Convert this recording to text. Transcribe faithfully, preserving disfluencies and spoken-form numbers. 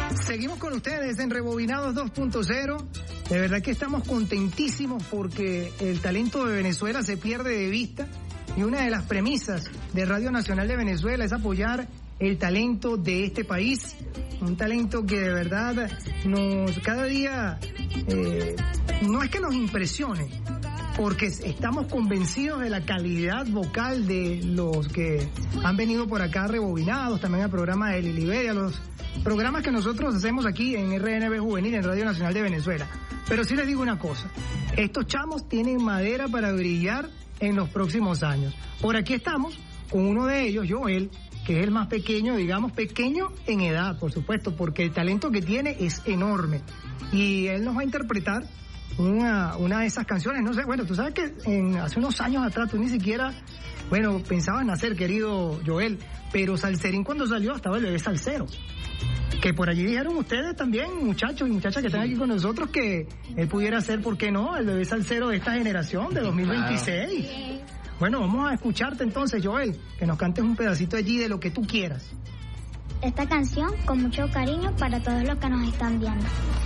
Seguimos con ustedes en Rebobinados dos punto cero. De verdad que estamos contentísimos porque el talento de Venezuela se pierde de vista y una de las premisas de Radio Nacional de Venezuela es apoyar el talento de este país, un talento que de verdad nos cada día eh, no es que nos impresione, porque estamos convencidos de la calidad vocal de los que han venido por acá rebobinados, también al programa de Lili Bedia, los programas que nosotros hacemos aquí en R N B Juvenil, en Radio Nacional de Venezuela. Pero sí les digo una cosa, estos chamos tienen madera para brillar en los próximos años. Por aquí estamos con uno de ellos, Joel, que es el más pequeño, digamos, pequeño en edad, por supuesto, porque el talento que tiene es enorme. Y él nos va a interpretar una, una de esas canciones, no sé, bueno, tú sabes que en, hace unos años atrás tú ni siquiera, bueno, pensabas nacer, querido Joel, pero Salserín cuando salió estaba el bebé salsero. Que por allí dijeron ustedes también, muchachos y muchachas que están aquí con nosotros, que él pudiera ser, ¿por qué no?, el bebé salsero de esta generación, de dos mil veintiséis. Claro. Bueno, vamos a escucharte entonces, Joel, que nos cantes un pedacito allí de lo que tú quieras. Esta canción con mucho cariño para todos los que nos están viendo.